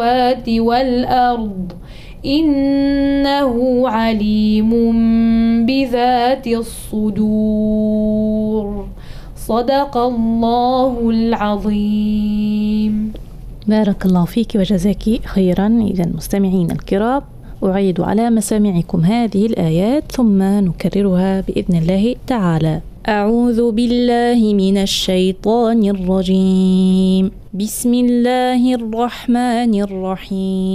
والأرض إنه عليم بذات الصدور. صدق الله العظيم. بارك الله فيك وجزاك خيرا. إذا مستمعين الكرام، أعيد على مسامعكم هذه الآيات ثم نكررها بإذن الله تعالى. أعوذ بالله من الشيطان الرجيم. بسم الله الرحمن الرحيم.